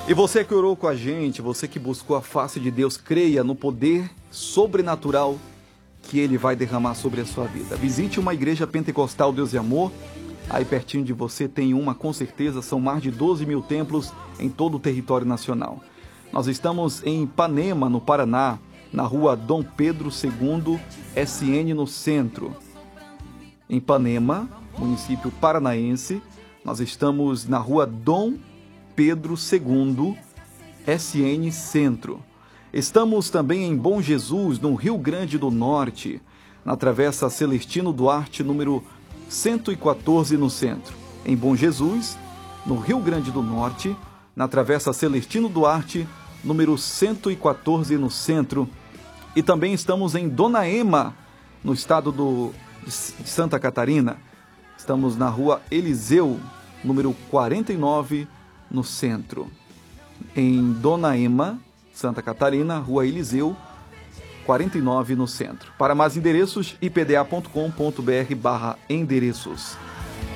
E você que orou com a gente, você que buscou a face de Deus, creia no poder sobrenatural que Ele vai derramar sobre a sua vida. Visite uma igreja pentecostal Deus e Amor. Aí pertinho de você tem uma, com certeza, são mais de 12 mil templos em todo o território nacional. Nós estamos em Ipanema, no Paraná, na rua Dom Pedro II, SN, no centro. Em Ipanema, município paranaense, nós estamos na rua Dom Pedro II, SN, centro. Estamos também em Bom Jesus, no Rio Grande do Norte, na Travessa Celestino Duarte, número 114, no centro. Em Bom Jesus, no Rio Grande do Norte, na Travessa Celestino Duarte, número 114, no centro. E também estamos em Dona Ema, no estado de Santa Catarina. Estamos na rua Eliseu, número 49, no centro. Em Dona Ema, Santa Catarina, rua Eliseu, 49, no centro. Para mais endereços, ipda.com.br/endereços.